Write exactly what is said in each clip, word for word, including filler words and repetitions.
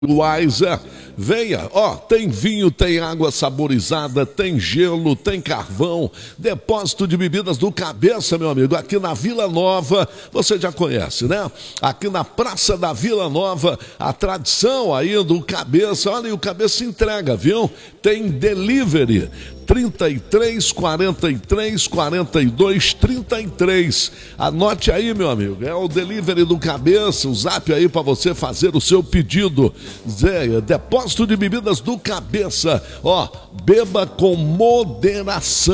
Weiser, venha, ó, tem vinho, tem água saborizada, tem gelo, tem carvão, depósito de bebidas do Cabeça, meu amigo, aqui na Vila Nova, você já conhece, né? Aqui na Praça da Vila Nova, a tradição aí do Cabeça, olha, e o Cabeça entrega, viu? Tem delivery, trinta e três, quarenta e três, quarenta e dois, trinta e três. Anote aí, meu amigo, é o delivery do Cabeça, o zap aí para você fazer o seu pedido. Zé, depósito de bebidas do Cabeça, ó, beba com moderação.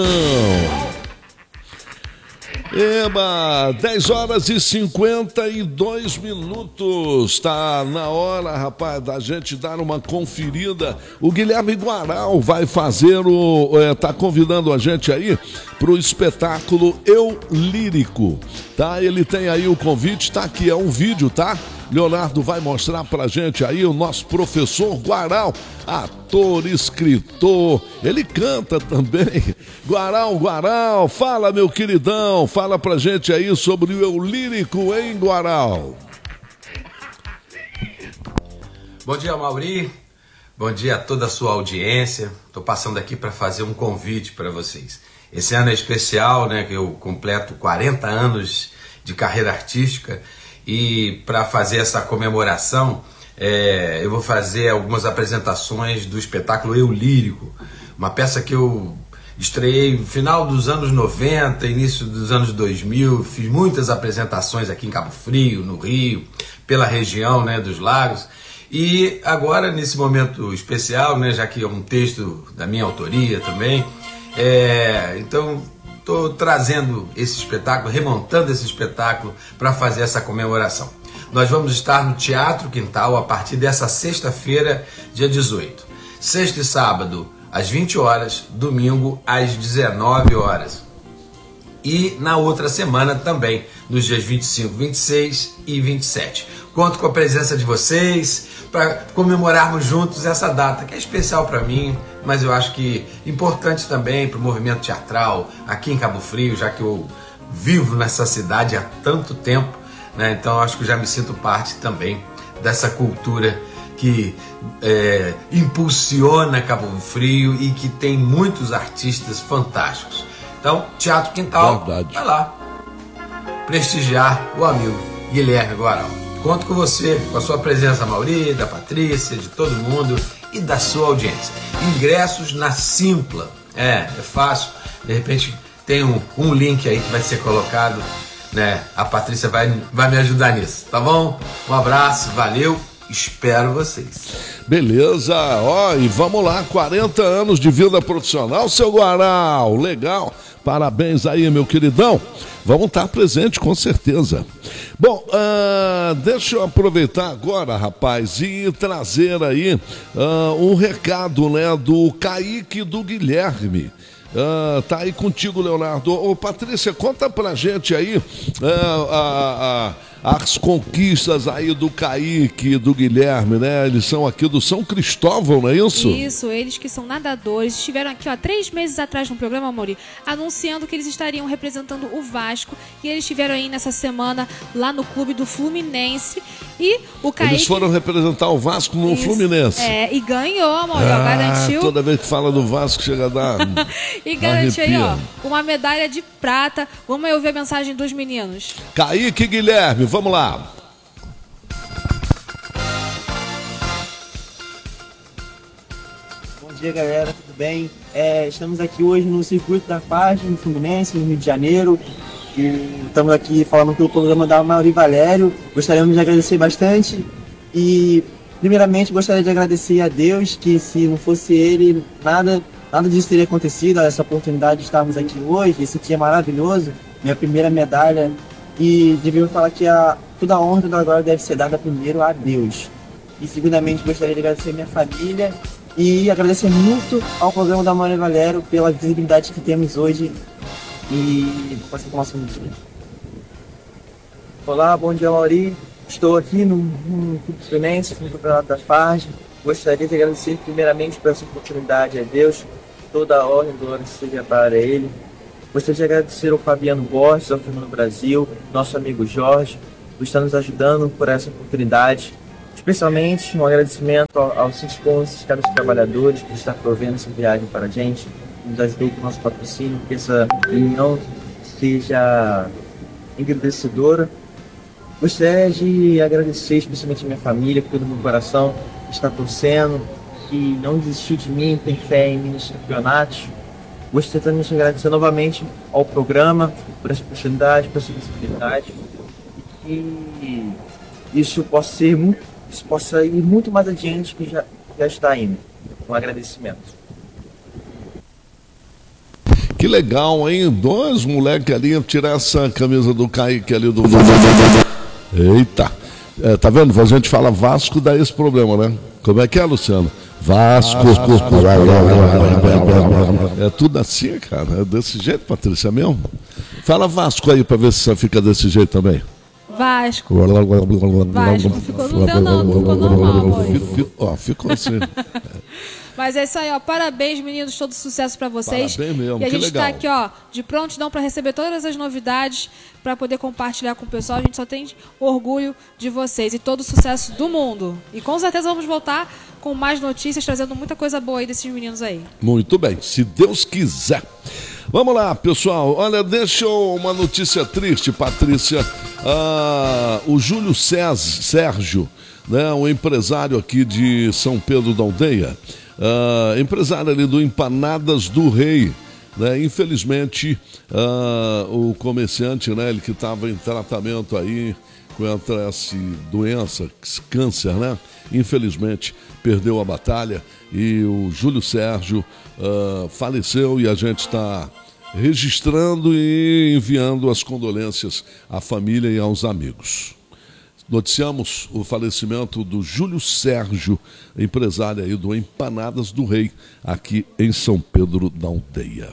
Eba, dez horas e cinquenta e dois minutos, tá na hora, rapaz, da gente dar uma conferida. O Guilherme Guaral vai fazer o, é, tá convidando a gente aí pro espetáculo Eu Lírico, tá? Ele tem aí o convite, tá aqui, é um vídeo, tá? Leonardo vai mostrar pra gente aí o nosso professor Guaral, ator, escritor, ele canta também. Guaral, Guaral, fala, meu queridão, fala pra gente aí sobre o Eu Lírico, hein, Guaral? Bom dia, Mauri. Bom dia a toda a sua audiência. Tô passando aqui para fazer um convite para vocês. Esse ano é especial, né, que eu completo quarenta anos de carreira artística. E para fazer essa comemoração, é, eu vou fazer algumas apresentações do espetáculo Eu Lírico, uma peça que eu estreiei no final dos anos noventa, início dos anos dois mil, fiz muitas apresentações aqui em Cabo Frio, no Rio, pela região, né, dos lagos, e agora nesse momento especial, né, já que é um texto da minha autoria também, é, então... estou trazendo esse espetáculo, remontando esse espetáculo para fazer essa comemoração. Nós vamos estar no Teatro Quintal a partir dessa sexta-feira, dia dezoito. Sexta e sábado, às vinte horas, domingo, às dezenove horas. E na outra semana também, nos dias vinte e cinco, vinte e seis e vinte e sete. Conto com a presença de vocês para comemorarmos juntos essa data, que é especial para mim, mas eu acho que importante também para o movimento teatral aqui em Cabo Frio, já que eu vivo nessa cidade há tanto tempo, né? Então acho que já me sinto parte também dessa cultura que é, impulsiona Cabo Frio e que tem muitos artistas fantásticos. Então, Teatro Quintal, Verdade. Vai lá prestigiar o amigo Guilherme Guaral. Conto com você, com a sua presença, Mauri, da Patrícia, de todo mundo e da sua audiência. Ingressos na Simpla. É, é fácil. De repente tem um, um link aí que vai ser colocado, né? A Patrícia vai, vai me ajudar nisso, tá bom? Um abraço, valeu, espero vocês. Beleza, ó, e vamos lá, quarenta anos de vida profissional, seu Guaral, legal, parabéns aí, meu queridão, vamos estar presente com certeza. Bom, uh, deixa eu aproveitar agora, rapaz, e trazer aí uh, um recado, né, do Kaique e do Guilherme. Uh, tá aí contigo, Leonardo. Ô, Patrícia, conta pra gente aí uh, a, a, as conquistas aí do Kaique e do Guilherme, né? Eles são aqui do São Cristóvão, não é isso? Isso, eles que são nadadores, estiveram aqui, ó, três meses atrás no programa, Mauri, anunciando que eles estariam representando o Vasco, e eles estiveram aí nessa semana lá no clube do Fluminense, e o Kaique... Eles foram representar o Vasco no isso, Fluminense. É, e ganhou, Mauri, ah, ó, garantiu... Toda vez que fala do Vasco chega a dar... E garantiu aí, ó, arrepia. uma medalha de prata. Vamos aí ouvir a mensagem dos meninos. Kaique e Guilherme, vamos lá. Bom dia, galera, tudo bem? É, estamos aqui hoje no Circuito da Paz, no Fluminense, no Rio de Janeiro. E estamos aqui falando pelo programa da Mauri Valério. Gostaríamos de agradecer bastante. E, primeiramente, gostaria de agradecer a Deus, que se não fosse Ele, nada... Nada disso teria acontecido, essa oportunidade de estarmos aqui hoje, esse dia maravilhoso, minha primeira medalha. E devemos falar que a, toda a honra e toda a glória deve ser dada primeiro a Deus. E segundamente gostaria de agradecer a minha família e agradecer muito ao programa da Mauri Valério pela visibilidade que temos hoje. E vou passar para o nosso vídeo. Olá, bom dia, Mauri. Estou aqui no, no Clube Fluminense, no Campeonato da Farge. Gostaria de agradecer primeiramente por essa oportunidade a Deus, toda a honra e glória seja para Ele. Gostaria de agradecer ao Fabiano Borges, ao Fernando Brasil, nosso amigo Jorge, por estar nos ajudando por essa oportunidade. Especialmente um agradecimento aos Ciscons, caros trabalhadores, por estar provendo essa viagem para a gente, nos ajudou com o nosso patrocínio, que essa reunião seja engrandecedora. Gostaria de agradecer especialmente a minha família, que todo meu coração está torcendo, que não desistiu de mim, tem fé em mim nos campeonatos. Gostaria também de agradecer novamente ao programa por essa oportunidade, por essa possibilidade, e que isso possa ser muito, isso possa ir muito mais adiante que já, já está indo. Um agradecimento. Que legal, hein? Dois moleques ali, tirar essa camisa do Kaique ali do... Eita! É, tá vendo? A gente fala Vasco, dá esse problema, né? Como é que é, Luciano? Vasco. É tudo assim, cara. É desse jeito, Patrícia, mesmo? Fala Vasco aí pra ver se você fica desse jeito também. Vasco. Vasco. Ficou, não deu não, ficou normal. Ficou, ó, ficou assim. Mas é isso aí, ó. Parabéns, meninos, todo sucesso pra vocês. Parabéns mesmo, e a que gente legal. tá aqui, ó, de prontidão pra receber todas as novidades, pra poder compartilhar com o pessoal. A gente só tem orgulho de vocês e todo o sucesso do mundo. E com certeza vamos voltar com mais notícias, trazendo muita coisa boa aí desses meninos aí. Muito bem, se Deus quiser. Vamos lá, pessoal. Olha, deixa eu uma notícia triste, Patrícia. Ah, o Júlio César, Sérgio, né, um empresário aqui de São Pedro da Aldeia, ah, empresário ali do Empanadas do Rei, né, infelizmente, ah, o comerciante, né, ele que estava em tratamento aí contra essa doença, câncer, né, infelizmente perdeu a batalha e o Júlio Sérgio uh, faleceu, e a gente está registrando e enviando as condolências à família e aos amigos. Noticiamos o falecimento do Júlio Sérgio, empresário aí do Empanadas do Rei, aqui em São Pedro da Aldeia.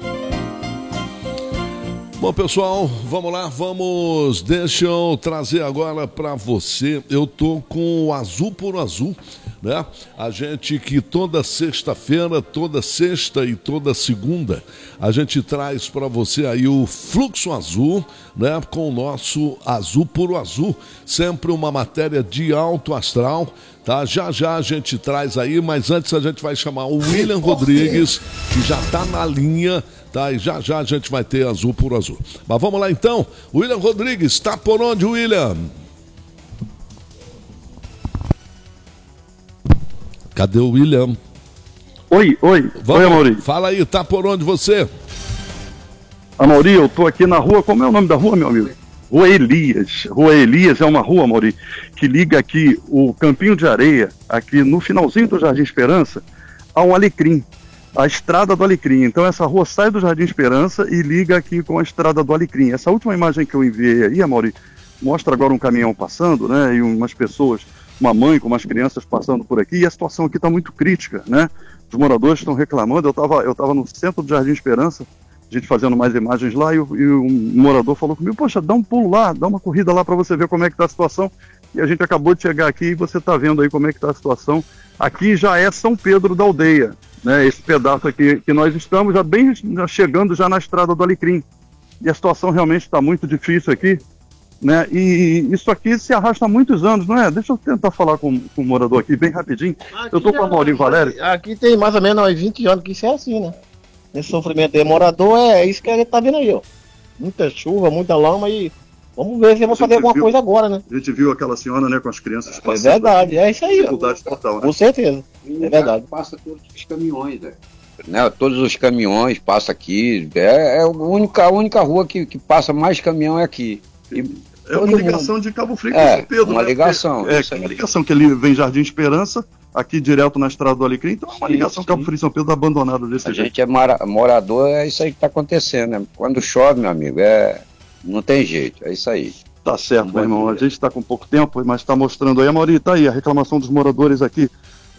Bom, pessoal, vamos lá, vamos, deixa eu trazer agora para você, eu tô com o Azul por Azul, né? A gente que toda sexta-feira, toda sexta e toda segunda, a gente traz para você aí o Fluxo Azul, né? Com o nosso Azul por Azul, sempre uma matéria de alto astral, tá? Já já a gente traz aí, mas antes a gente vai chamar o William Rodrigues, que já tá na linha, tá? E já já a gente vai ter Azul por Azul. Mas vamos lá então, William Rodrigues, está por onde, William? Cadê o William? Oi, oi. Vamos, oi, Amaury. Fala aí, tá por onde você? Amaury, eu tô aqui na rua, como é o nome da rua, meu amigo? Rua Elias. Rua Elias é uma rua, Amaury, que liga aqui o Campinho de Areia, aqui no finalzinho do Jardim Esperança, ao Alecrim, a Estrada do Alecrim. Então essa rua sai do Jardim Esperança e liga aqui com a Estrada do Alecrim. Essa última imagem que eu enviei aí, Amaury, mostra agora um caminhão passando, né, e umas pessoas, uma mãe com umas crianças passando por aqui, e a situação aqui está muito crítica, né? Os moradores estão reclamando. Eu estava eu tava no centro do Jardim Esperança, a gente fazendo mais imagens lá, e o, e o morador falou comigo: poxa, dá um pulo lá, dá uma corrida lá para você ver como é que está a situação. E a gente acabou de chegar aqui e você está vendo aí como é que está a situação. Aqui já é São Pedro da Aldeia, né? Esse pedaço aqui que nós estamos, já bem já chegando já na Estrada do Alecrim. E a situação realmente está muito difícil aqui, né? E isso aqui se arrasta há muitos anos, não é? Deixa eu tentar falar com, com o morador aqui bem rapidinho. Aqui eu tô com o Maurinho Valério. Aqui tem mais ou menos uns vinte anos que isso é assim, né? Esse sofrimento de morador é isso que a gente tá vendo aí, ó. Muita chuva, muita lama, e vamos ver se vamos fazer alguma viu, coisa agora, né? A gente viu aquela senhora, né, com as crianças passando. É verdade, é isso aí. Dificuldade total, né? Com certeza, é verdade. Passa todos os caminhões, né? Né, todos os caminhões passam aqui. É, é a, única, a única rua que, que passa mais caminhão é aqui. E é uma ligação mundo. de Cabo Frio com é, São Pedro. Uma né? ligação. É, é uma ligação que ali vem Jardim Esperança, aqui direto na Estrada do Alecrim. Então é uma sim, ligação sim. Cabo Frio e São Pedro abandonada desse a jeito. A gente é mora, morador, é isso aí que tá acontecendo, né? Quando chove, meu amigo, é, não tem jeito, é isso aí. Tá certo, meu irmão. A gente está com pouco tempo, mas está mostrando aí. A Maurício, tá aí a reclamação dos moradores aqui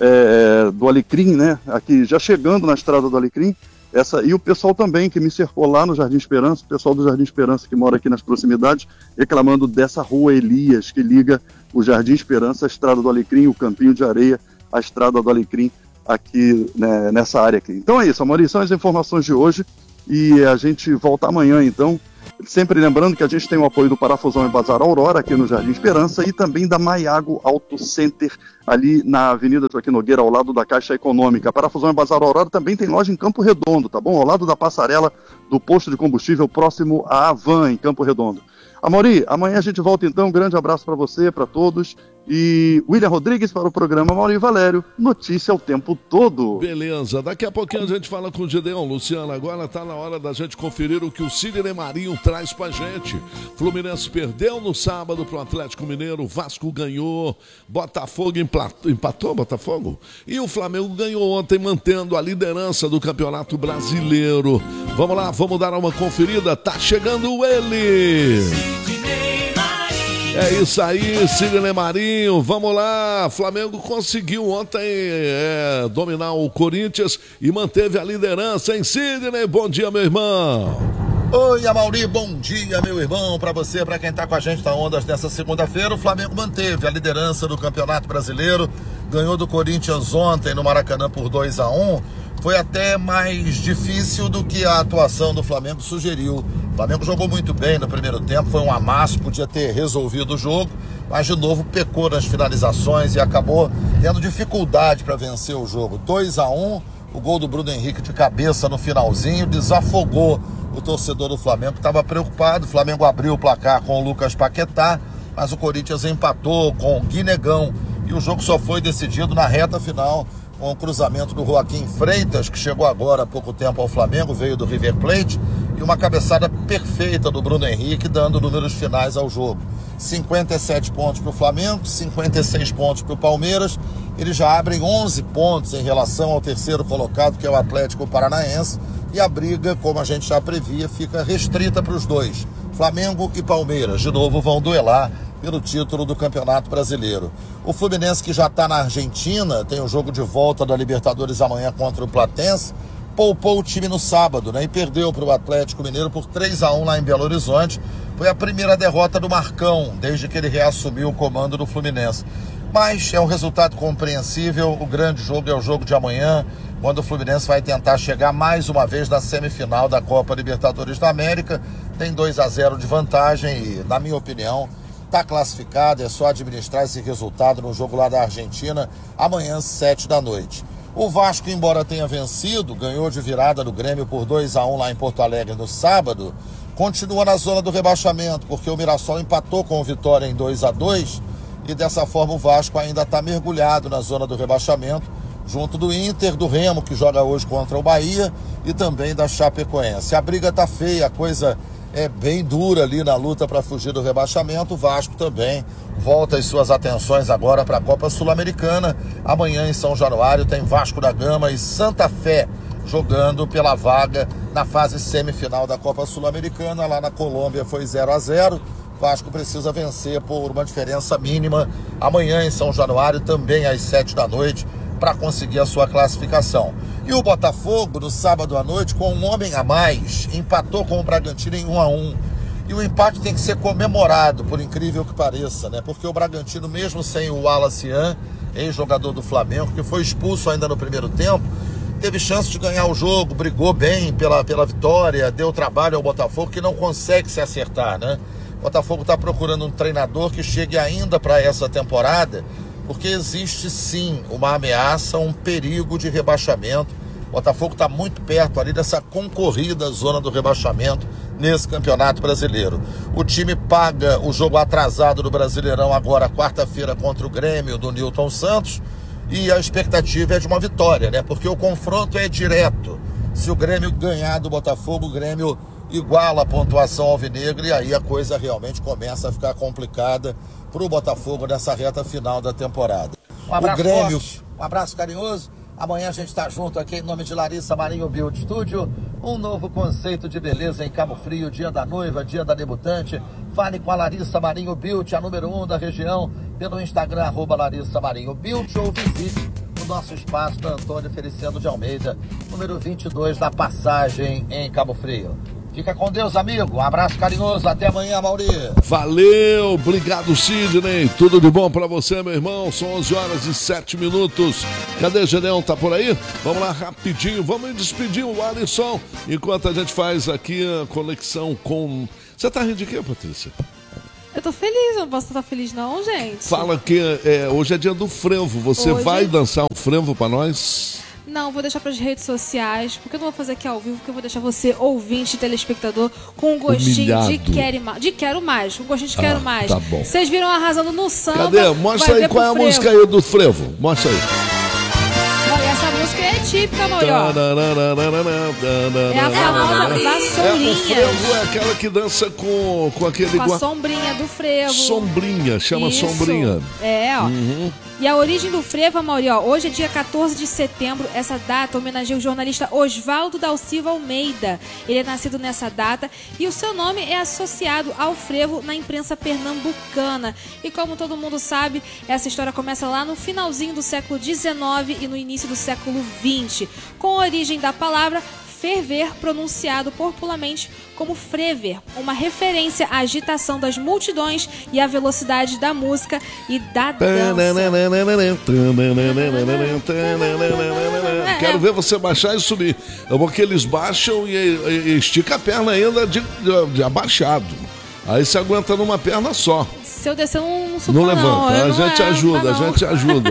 é, do Alecrim, né? Aqui já chegando na Estrada do Alecrim. Essa, e o pessoal também que me cercou lá no Jardim Esperança, o pessoal do Jardim Esperança que mora aqui nas proximidades, reclamando dessa rua Elias, que liga o Jardim Esperança, a Estrada do Alecrim, o Campinho de Areia, a Estrada do Alecrim, aqui, né, nessa área aqui. Então é isso, Maurício, são as informações de hoje, e a gente volta amanhã, então, Sempre lembrando que a gente tem o apoio do Parafusão e Bazar Aurora, aqui no Jardim Esperança, e também da Maiago Auto Center, ali na Avenida Joaquim Nogueira, ao lado da Caixa Econômica. Parafusão e Bazar Aurora também tem loja em Campo Redondo, tá bom? Ao lado da passarela do posto de combustível, próximo à Avan, em Campo Redondo. Amaury, amanhã a gente volta então. Um grande abraço para você, para todos. E William Rodrigues para o programa Amaury Valério. Notícia o tempo todo. Beleza, daqui a pouquinho a gente fala com o Gideão. Luciano, agora tá na hora da gente conferir o que o Sidney Marinho traz pra gente. Fluminense perdeu no sábado pro Atlético Mineiro, Vasco ganhou, Botafogo empatou, Botafogo? E o Flamengo ganhou ontem, mantendo a liderança do Campeonato Brasileiro. Vamos lá, vamos dar uma conferida. Tá chegando ele! É isso aí, Sidney Marinho, vamos lá, Flamengo conseguiu ontem é, dominar o Corinthians e manteve a liderança, hein, Sidney? Bom dia, meu irmão. Oi, Amaury, bom dia, meu irmão, pra você, pra quem tá com a gente na Ondas nessa segunda-feira. O Flamengo manteve a liderança do Campeonato Brasileiro, ganhou do Corinthians ontem no Maracanã por dois a um. Foi até mais difícil do que a atuação do Flamengo sugeriu. O Flamengo jogou muito bem no primeiro tempo, foi um amasso, podia ter resolvido o jogo, mas de novo pecou nas finalizações e acabou tendo dificuldade para vencer o jogo. dois a um, o gol do Bruno Henrique de cabeça no finalzinho desafogou o torcedor do Flamengo, que estava preocupado. O Flamengo abriu o placar com o Lucas Paquetá, mas o Corinthians empatou com o Guinegão e o jogo só foi decidido na reta final, com o cruzamento do Joaquim Freitas, que chegou agora há pouco tempo ao Flamengo, veio do River Plate, e uma cabeçada perfeita do Bruno Henrique, dando números finais ao jogo. cinquenta e sete pontos para o Flamengo, cinquenta e seis pontos para o Palmeiras. Eles já abrem onze pontos em relação ao terceiro colocado, que é o Atlético Paranaense, e a briga, como a gente já previa, fica restrita para os dois. Flamengo e Palmeiras, de novo, vão duelar pelo título do Campeonato Brasileiro. O Fluminense, que já está na Argentina, tem o jogo de volta da Libertadores amanhã contra o Platense, poupou o time no sábado, né, e perdeu para o Atlético Mineiro por três a um lá em Belo Horizonte. Foi a primeira derrota do Marcão, desde que ele reassumiu o comando do Fluminense. Mas é um resultado compreensível. O grande jogo é o jogo de amanhã, quando o Fluminense vai tentar chegar mais uma vez na semifinal da Copa Libertadores da América. Tem dois a zero de vantagem e, na minha opinião, está classificado. É só administrar esse resultado no jogo lá da Argentina, amanhã, sete da noite. O Vasco, embora tenha vencido, ganhou de virada no Grêmio por dois a um lá em Porto Alegre no sábado, continua na zona do rebaixamento, porque o Mirassol empatou com o Vitória em dois a dois, e dessa forma o Vasco ainda está mergulhado na zona do rebaixamento, junto do Inter, do Remo, que joga hoje contra o Bahia, e também da Chapecoense. A briga está feia, a coisa é bem dura ali na luta para fugir do rebaixamento. O Vasco também volta as suas atenções agora para a Copa Sul-Americana. Amanhã em São Januário tem Vasco da Gama e Santa Fé jogando pela vaga na fase semifinal da Copa Sul-Americana. Lá na Colômbia foi zero a zero. Vasco precisa vencer por uma diferença mínima amanhã em São Januário, também às sete da noite, para conseguir a sua classificação. E o Botafogo, no sábado à noite, com um homem a mais, empatou com o Bragantino em um a um. E o empate tem que ser comemorado, por incrível que pareça, né? Porque o Bragantino, mesmo sem o Wallace An, ex-jogador do Flamengo, que foi expulso ainda no primeiro tempo, teve chance de ganhar o jogo, brigou bem pela, pela vitória, deu trabalho ao Botafogo, que não consegue se acertar, né? O Botafogo está procurando um treinador que chegue ainda para essa temporada, porque existe sim uma ameaça, um perigo de rebaixamento. O Botafogo está muito perto ali dessa concorrida zona do rebaixamento nesse Campeonato Brasileiro. O time paga o jogo atrasado do Brasileirão agora, quarta-feira, contra o Grêmio do Nilton Santos, e a expectativa é de uma vitória, né? Porque o confronto é direto. Se o Grêmio ganhar do Botafogo, o Grêmio iguala a pontuação alvinegra, e aí a coisa realmente começa a ficar complicada para o Botafogo nessa reta final da temporada. Um abraço, o Grêmio, forte. Um abraço carinhoso. Amanhã a gente está junto aqui em nome de Larissa Marinho Beauty Studio. Um novo conceito de beleza em Cabo Frio, dia da noiva, dia da debutante. Fale com a Larissa Marinho Beauty, a número um da região, pelo Instagram, arroba Larissa Marinho Beauty, ou visite o nosso espaço da Antônio Feliciano de Almeida, número vinte e dois da Passagem, em Cabo Frio. Fica com Deus, amigo. Um abraço carinhoso. Até amanhã, Amaury. Valeu. Obrigado, Sidney. Tudo de bom pra você, meu irmão. São onze horas e sete minutos. Cadê Gedeão? Tá por aí? Vamos lá rapidinho. Vamos despedir o Alisson, enquanto a gente faz aqui a conexão com Você tá rindo de quê, Patrícia? Eu tô feliz, eu não posso estar feliz não, gente. Fala que é, hoje é dia do frevo. Você Hoje... vai dançar um frevo pra nós? Não, vou deixar para as redes sociais, porque eu não vou fazer aqui ao vivo, porque eu vou deixar você, ouvinte, telespectador, com um gostinho Humilhado. de quero, ma- de quero mais. Um gostinho de Ah, quero mais. tá bom. Vocês viram arrasando no samba. Cadê? Mostra vai aí ver qual é pro a frevo. música aí do frevo. Mostra aí. Olha, essa música é típica, Mauri, ó. É a famosa É, o vassourinha. frevo é aquela que dança com, com aquele... Com a gua- sombrinha do frevo. Sombrinha, chama Isso. sombrinha. É, ó. Uhum. E a origem do frevo, Mauri, ó, hoje é dia quatorze de setembro. Essa data homenageia o jornalista Oswaldo da Silva Almeida. Ele é nascido nessa data e o seu nome é associado ao frevo na imprensa pernambucana. E como todo mundo sabe, essa história começa lá no finalzinho do século dezenove e no início do século vinte, com a origem da palavra ferver, pronunciado popularmente como frever, uma referência à agitação das multidões e à velocidade da música e da dança. Quero ver você baixar e subir. É porque eles baixam e, e, e estica a perna ainda de, de, de abaixado. Aí você aguenta numa perna só. Se eu descer, não, não subo Não não. levanta, Eu a não gente é, ajuda, não. a gente ajuda.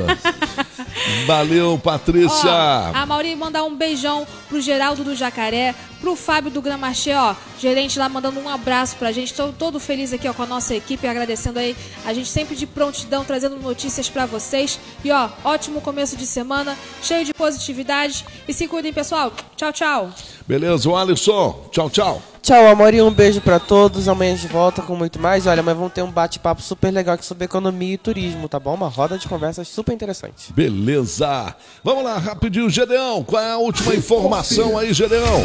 Valeu, Patrícia. Ó, a Mauri mandar um beijão pro Geraldo do Jacaré, pro Fábio do Gramarché, ó, gerente lá mandando um abraço pra gente. Tô todo feliz aqui, ó, com a nossa equipe, agradecendo aí a gente sempre de prontidão, trazendo notícias pra vocês. E ó, ótimo começo de semana, cheio de positividade. E se cuidem, pessoal. Tchau, tchau. Beleza, o Alisson. Tchau, tchau. Tchau, amor, e um beijo pra todos. Amanhã a gente volta com muito mais. Olha, mas vamos ter um bate-papo super legal aqui sobre economia e turismo, tá bom? Uma roda de conversas super interessante. Beleza. Vamos lá, rapidinho, Gedeão. Qual é a última informação aí, Gedeão?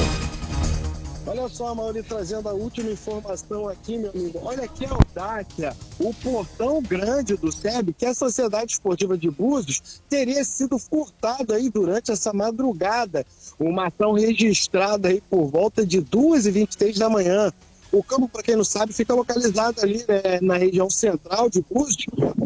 Olha só, Mauri, trazendo a última informação aqui, meu amigo. Olha que audácia. O portão grande do S E B, que é a Sociedade Esportiva de Búzios, teria sido furtado aí durante essa madrugada. Uma ação registrada aí por volta de duas e vinte e três da manhã. O campo, para quem não sabe, fica localizado ali, né, na região central de Búzios.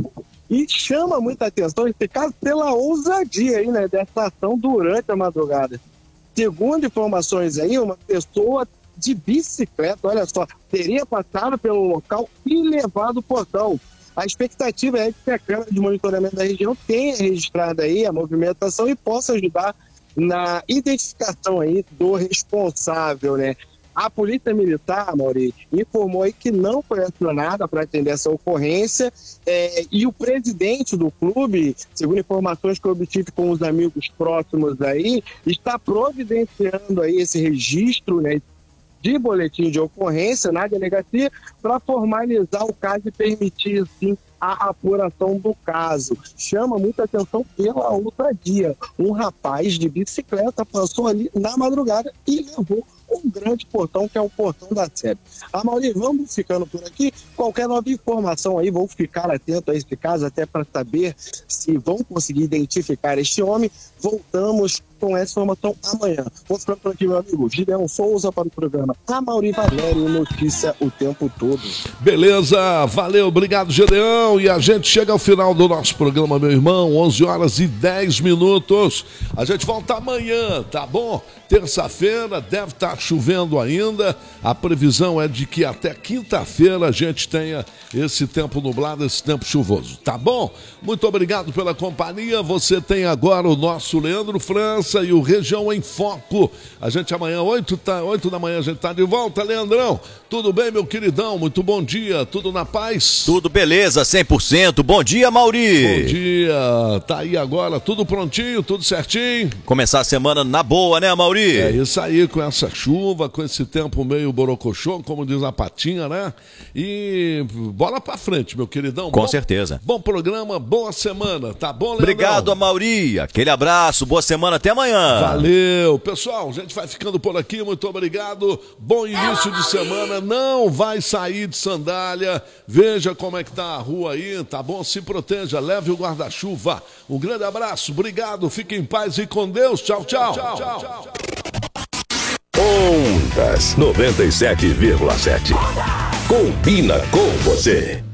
E chama muita atenção esse caso pela ousadia aí, né, dessa ação durante a madrugada. Segundo informações aí, uma pessoa de bicicleta, olha só, teria passado pelo local e levado o portão. A expectativa é que a câmera de monitoramento da região tenha registrado aí a movimentação e possa ajudar na identificação aí do responsável, né? A Polícia Militar, Mauri, informou aí que não foi acionada para atender essa ocorrência é, e o presidente do clube, segundo informações que eu obtive com os amigos próximos aí, está providenciando aí esse registro, né, de boletim de ocorrência na delegacia para formalizar o caso e permitir, assim, a apuração do caso. Chama muita atenção pela ousadia. Um rapaz de bicicleta passou ali na madrugada e levou um grande portão, que é o portão da S E B. Ah, Mauri, vamos ficando por aqui. Qualquer nova informação aí, vou ficar atento a esse caso, até para saber se vão conseguir identificar este homem. Voltamos com essa informação amanhã. Vou ficando por aqui, meu amigo Gideon Souza, para o programa A Mauri Valério, notícia o tempo todo. Beleza, valeu, obrigado, Gedeão. E a gente chega ao final do nosso programa, meu irmão, onze horas e dez minutos. A gente volta amanhã, tá bom? Terça-feira, deve estar chovendo ainda. A previsão é de que até quinta-feira a gente tenha esse tempo nublado, esse tempo chuvoso, tá bom? Muito obrigado pela companhia. Você tem agora o nosso Leandro França e o Região em Foco. A gente amanhã, oito, tá, oito da manhã, a gente tá de volta, Leandrão. Tudo bem, meu queridão? Muito bom dia. Tudo na paz? Tudo beleza, cem por cento. Bom dia, Mauri. Bom dia. Tá aí agora, tudo prontinho, tudo certinho? Começar a semana na boa, né, Mauri? É isso aí, com essa chuva, com esse tempo meio borocochô, como diz a Patinha, né? E bola pra frente, meu queridão. Com bom, certeza. Bom programa, boa semana, tá bom, Leandrão? Obrigado, Mauri. Aquele abraço, boa semana, até amanhã. Valeu. Pessoal, a gente vai ficando por aqui, muito obrigado. Bom início de semana, não vai sair de sandália. Veja como é que tá a rua aí, tá bom? Se proteja, leve o guarda-chuva. Um grande abraço, obrigado, fique em paz e com Deus. Tchau, tchau. tchau, tchau, tchau. Ondas noventa e sete vírgula sete. Combina com você.